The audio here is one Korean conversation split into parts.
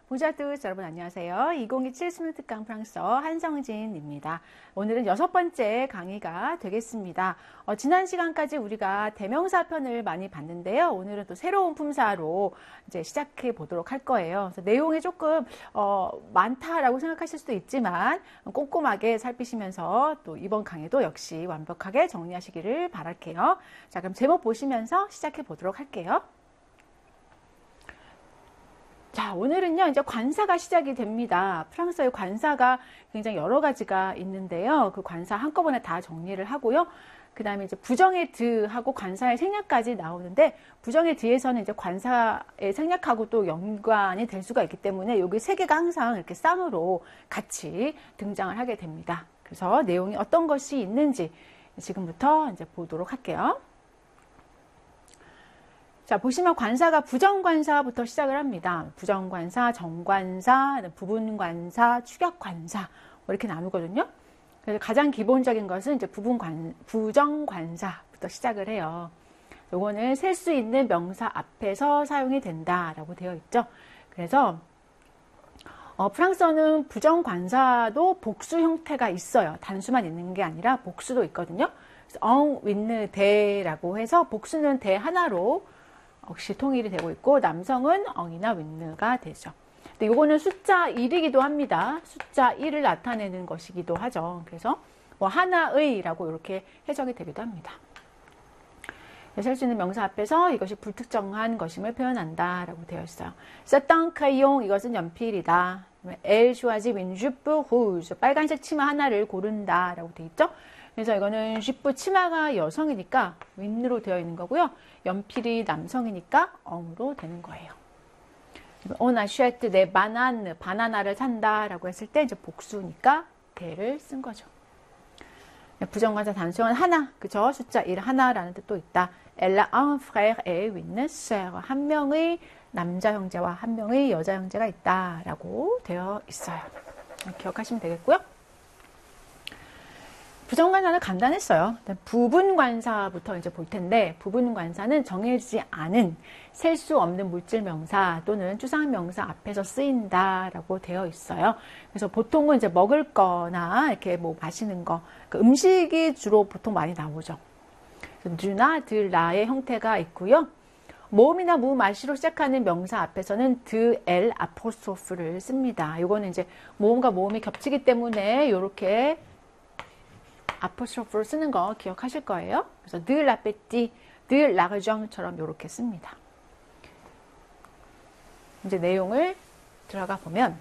보자두스 여러분 안녕하세요. 2027 스물 특강 프랑스어 한성진입니다. 오늘은 6번째 강의가 되겠습니다. 지난 시간까지 우리가 대명사 편을 많이 봤는데요. 오늘은 또 새로운 품사로 이제 시작해 보도록 할 거예요. 그래서 내용이 조금 많다라고 생각하실 수도 있지만 꼼꼼하게 살피시면서 또 이번 강의도 역시 완벽하게 정리하시기를 바랄게요. 자, 그럼 제목 보시면서 시작해 보도록 할게요. 자, 오늘은요, 이제 관사가 시작이 됩니다. 프랑스어의 관사가 굉장히 여러 가지가 있는데요. 그 관사 한꺼번에 다 정리를 하고요. 그 다음에 이제 부정의 드하고 관사의 생략까지 나오는데, 부정의 드에서는 이제 관사의 생략하고 또 연관이 될 수가 있기 때문에 여기 세 개가 항상 이렇게 쌍으로 같이 등장을 하게 됩니다. 그래서 내용이 어떤 것이 있는지 지금부터 이제 보도록 할게요. 자, 보시면 관사가 부정관사부터 시작을 합니다. 부정관사, 정관사, 부분관사, 추격관사 이렇게 나누거든요. 그래서 가장 기본적인 것은 이제 부정관사부터 시작을 해요. 요거는 셀 수 있는 명사 앞에서 사용이 된다라고 되어 있죠. 그래서 프랑스어는 부정관사도 복수 형태가 있어요. 단수만 있는 게 아니라 복수도 있거든요. 그래서 엉, 윈느, 대라고 해서 복수는 대 하나로 역시 통일이 되고 있고 남성은 엉이나 윈느가 되죠. 근데 이거는 숫자 1이기도 합니다. 숫자 1을 나타내는 것이기도 하죠. 그래서 뭐 하나의라고 이렇게 해석이 되기도 합니다. 셀 수 있는 명사 앞에서 이것이 불특정한 것임을 표현한다라고 되어 있어요. C'est un crayon, 이것은 연필이다. Elle choisit une jupe rouge, 빨간색 치마 하나를 고른다라고 되어 있죠. 그래서 이거는 주프 치마가 여성이니까 윈으로 되어 있는 거고요. 연필이 남성이니까 엉으로 되는 거예요. On achète des bananes, 바나나를 산다라고 했을 때 이제 복수니까 대를 쓴 거죠. 부정관사 단수형은 하나, 그죠? 숫자 1 하나라는 뜻도 있다. Elle a un frère et une sœur. 한 명의 남자 형제와 한 명의 여자 형제가 있다라고 되어 있어요. 기억하시면 되겠고요. 부정관사는 간단했어요. 부분관사부터 이제 볼 텐데, 부분관사는 정해지지 않은 셀 수 없는 물질명사 또는 추상명사 앞에서 쓰인다라고 되어 있어요. 그래서 보통은 이제 먹을 거나 이렇게 뭐 마시는 거, 그 음식이 주로 보통 많이 나오죠. 드나, 들라의 형태가 있고요. 모음이나 무마시로 시작하는 명사 앞에서는 드, 엘, 아포스트로프를 씁니다. 이거는 이제 모음과 모음이 겹치기 때문에 이렇게 아포스트로프를 쓰는 거 기억하실 거예요. 그래서 de l'appétit, de l'argent처럼 이렇게 씁니다. 이제 내용을 들어가 보면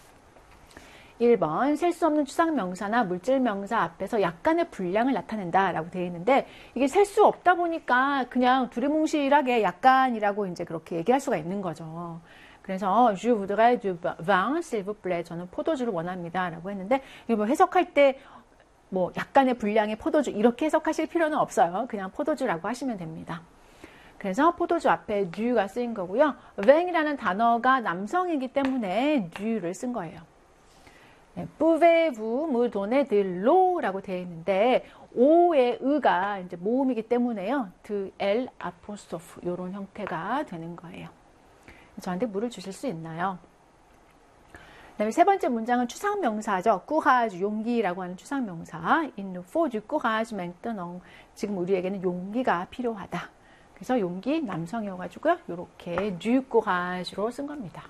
1번 셀 수 없는 추상명사나 물질명사 앞에서 약간의 분량을 나타낸다라고 되어 있는데 이게 셀 수 없다 보니까 그냥 두리뭉실하게 약간이라고 이제 그렇게 얘기할 수가 있는 거죠. 그래서 je voudrais du vin, s'il vous plaît. 저는 포도주를 원합니다라고 했는데 이거 뭐 해석할 때 뭐 약간의 분량의 포도주 이렇게 해석하실 필요는 없어요. 그냥 포도주라고 하시면 됩니다. 그래서 포도주 앞에 du가 쓰인 거고요. vin이라는 단어가 남성이기 때문에 du를 쓴 거예요. 네, pouvez-vous me donner de l'eau라고 되어 있는데 o의 의가 이제 모음이기 때문에요. de l apostrophe 이런 형태가 되는 거예요. 저한테 물을 주실 수 있나요? 그다음에 세 번째 문장은 추상명사죠. courage, 용기라고 하는 추상명사. Il nous faut du courage maintenant. 지금 우리에게는 용기가 필요하다. 그래서 용기 남성이어가지고요. 이렇게 du courage로 쓴 겁니다.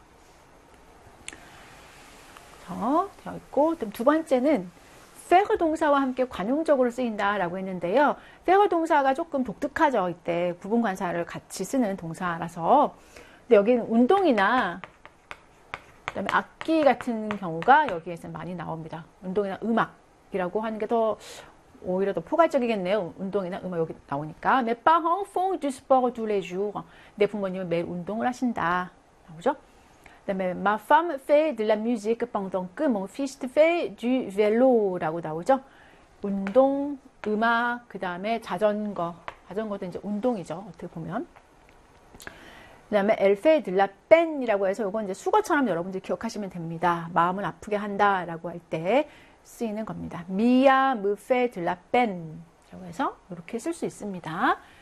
되어 있고, 두 번째는 faire 동사와 함께 관용적으로 쓰인다라고 했는데요. faire 동사가 조금 독특하죠. 이때 부분관사를 같이 쓰는 동사라서. 근데 여기는 운동이나 그다음에 악기 같은 경우가 여기에서 많이 나옵니다. 운동이나 음악이라고 하는 게 더 오히려 더 포괄적이겠네요. 운동이나 음악 여기 나오니까. Mes parents font du sport tous les jours. 내 부모님은 매일 운동을 하신다. 나오죠? 그다음에 Ma femme fait de la musique pendant que mon fils fait du vélo라고 나오죠? 운동, 음악, 그다음에 자전거. 자전거도 이제 운동이죠. 어떻게 보면. 그 다음에 elle fait de la peine이라고 해서 이건 이제 수거처럼 여러분들이 기억하시면 됩니다. 마음을 아프게 한다라고 할 때 쓰이는 겁니다. Mia me fait de la peine 라고 해서 이렇게 쓸 수 있습니다.